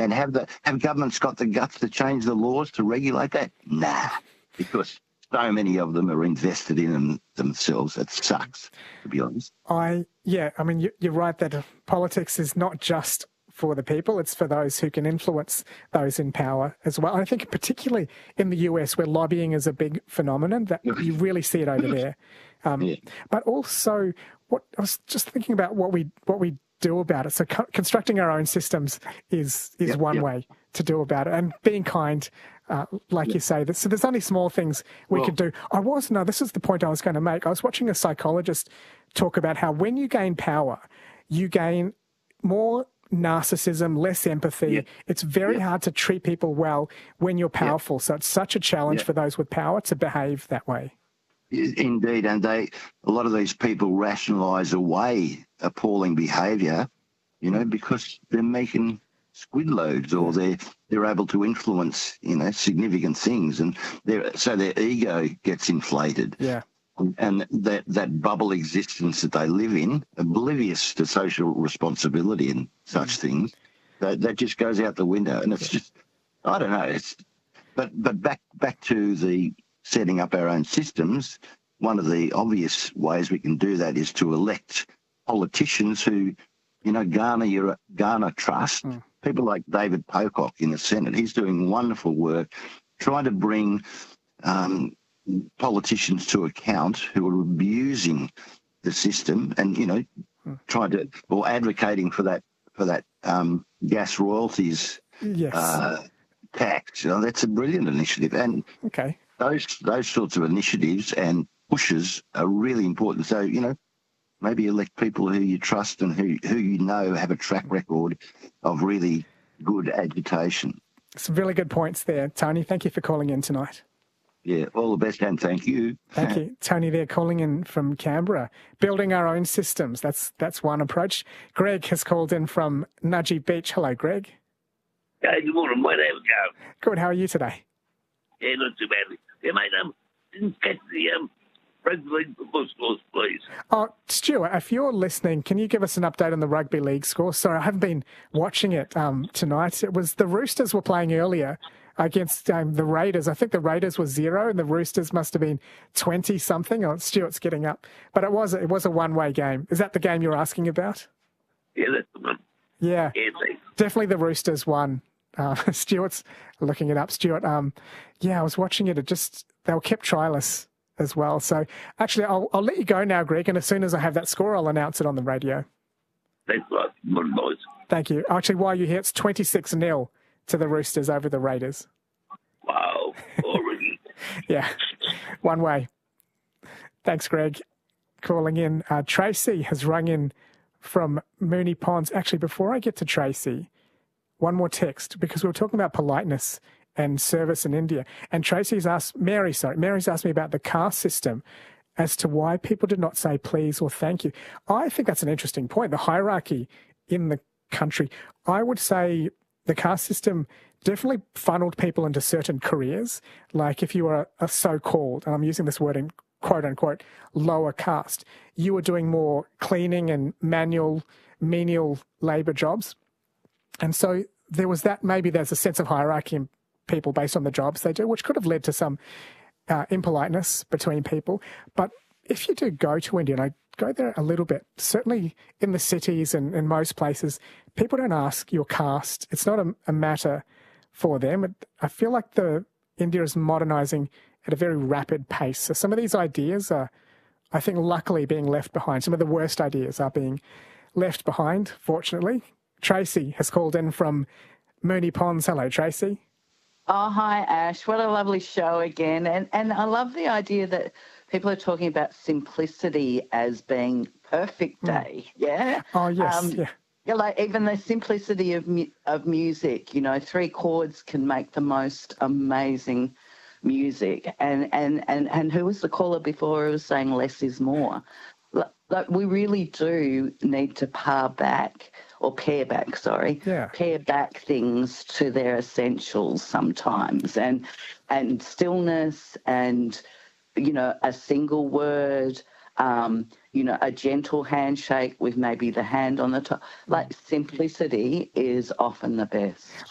And have governments got the guts to change the laws to regulate that? Nah, because so many of them are invested in them themselves. It sucks, to be honest. You're right that politics is not just for the people, it's for those who can influence those in power as well. I think particularly in the US, where lobbying is a big phenomenon, that you really see it over there. But also, what I was just thinking about what we do about it. So constructing our own systems is one way to do about it, and being kind, like you say. So there's only small things we could do. This is the point I was going to make. I was watching a psychologist talk about how when you gain power, you gain more narcissism, less empathy. Yeah. It's very hard to treat people well when you're powerful. So it's such a challenge for those with power to behave that way. Indeed, and a lot of these people rationalise away appalling behaviour, because they're making squid loads, or they're able to influence, significant things, and so their ego gets inflated. Yeah. And that bubble existence that they live in, oblivious to social responsibility and such things, that just goes out the window. And it's just, I don't know. But back to the setting up our own systems. One of the obvious ways we can do that is to elect politicians who, garner trust. People like David Pocock in the Senate. He's doing wonderful work, trying to bring politicians to account who are abusing the system, and trying to, or advocating for that gas royalties tax. That's a brilliant initiative, and those sorts of initiatives and pushes are really important. So maybe elect people who you trust and who have a track record of really good agitation. Some really good points there, Tony. Thank you for calling in tonight. Yeah, all the best, and thank you. Thank you. Tony there calling in from Canberra. Building our own systems, that's one approach. Greg has called in from Nudgee Beach. Hello, Greg. Hey, good morning, mate. How's it going? Good. How are you today? Yeah, not too badly. Yeah, mate, didn't catch the rugby league football scores, please. Oh, Stuart, if you're listening, can you give us an update on the rugby league score? Sorry, I haven't been watching it tonight. It was the Roosters were playing earlier against the Raiders. I think the Raiders were 0 and the Roosters must have been 20-something. Oh, Stuart's getting up. But it was a one-way game. Is that the game you're asking about? Yeah, that's the one. Yeah, definitely the Roosters won. Stuart's looking it up. Stuart, I was watching it. They were kept try-less as well. So actually, I'll let you go now, Greg, and as soon as I have that score, I'll announce it on the radio. Thanks a lot. Morning, boys. Thank you. Actually, while you're here, it's 26-0 to the Roosters over the Raiders. Wow, already. Yeah, one way. Thanks, Greg. Calling in. Tracy has rung in from Moonee Ponds. Actually, before I get to Tracy, one more text, because we were talking about politeness and service in India. And Mary's asked me about the caste system as to why people did not say please or thank you. I think that's an interesting point. The hierarchy in the country, I would say the caste system definitely funneled people into certain careers. Like if you were a so-called, and I'm using this word in quote unquote, lower caste, you were doing more cleaning and manual, menial labour jobs. And so there was that, maybe there's a sense of hierarchy in people based on the jobs they do, which could have led to some impoliteness between people. But if you do go to India, and I go there a little bit, certainly in the cities and in most places, people don't ask your caste. It's not a matter for them. I feel like India is modernising at a very rapid pace. So some of these ideas are, I think, luckily being left behind. Some of the worst ideas are being left behind, fortunately. Tracy has called in from Moonee Ponds. Hello, Tracy. Oh, hi, Ash. What a lovely show again. And I love the idea that people are talking about simplicity as being perfect day, yeah? Oh, yes, yeah. Yeah, like even the simplicity of music, 3 chords can make the most amazing music. And who was the caller before who was saying less is more? Like we really do need to pare back things to their essentials sometimes, and stillness and, a single word, a gentle handshake with maybe the hand on the top. Like simplicity is often the best.